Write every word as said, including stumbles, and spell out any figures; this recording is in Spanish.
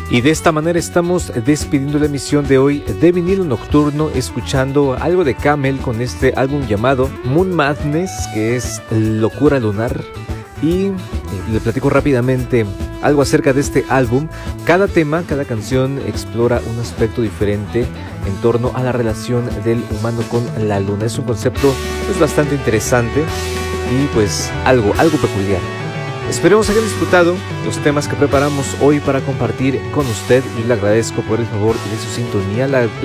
Y de esta manera estamos despidiendo la emisión de hoy de Vinilo Nocturno, escuchando algo de Camel con este álbum llamado Moon Madness, que es locura lunar. Y le platico rápidamente algo acerca de este álbum. Cada tema, cada canción explora un aspecto diferente en torno a la relación del humano con la luna. Es un concepto pues, bastante interesante y pues algo, algo peculiar. Esperemos hayan disfrutado los temas que preparamos hoy para compartir con usted. Yo le agradezco por el favor de su sintonía. La